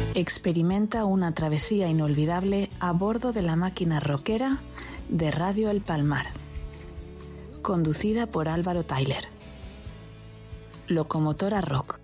Experimenta una travesía inolvidable a bordo de la máquina rockera de Radio El Palmar, conducida por Álvaro Tyler. Locomotora Rock.